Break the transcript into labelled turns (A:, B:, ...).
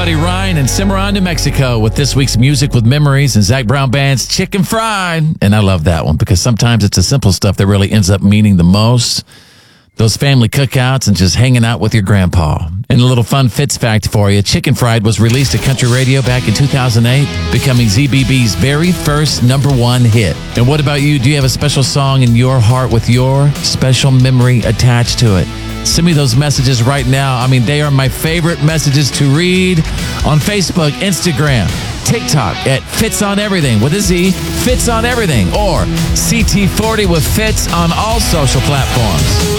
A: buddy Ryan in Cimarron, New Mexico with this week's Music with Memories and Zach Brown Band's Chicken Fried. And I love that one because sometimes it's the simple stuff that really ends up meaning the most. Those family cookouts and just hanging out with your grandpa. And a little fun Fitz fact for you. Chicken Fried was released at country radio back in 2008, becoming ZBB's very first #1 hit. And what about you? Do you have a special song in your heart with your special memory attached to it? Send me those messages right now. I mean, they are my favorite messages to read on Facebook, Instagram, TikTok at Fitz on Everything with a Z, Fitz on Everything, or CT40 with Fitz on all social platforms.